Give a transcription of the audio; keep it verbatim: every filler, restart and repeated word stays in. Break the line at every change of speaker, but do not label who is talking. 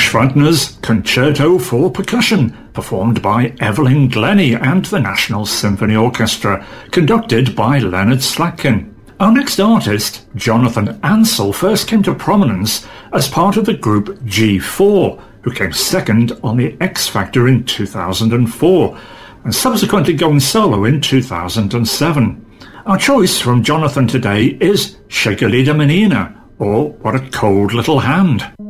Schrodner's Concerto for Percussion, performed by Evelyn Glennie and the National Symphony Orchestra, conducted by Leonard Slatkin. Our next artist, Jonathan Ansel, first came to prominence as part of the group G four, who came second on the X Factor in two thousand four, and subsequently going solo in two thousand seven. Our choice from Jonathan today is Shake a Lida Menina, or What a Cold Little Hand.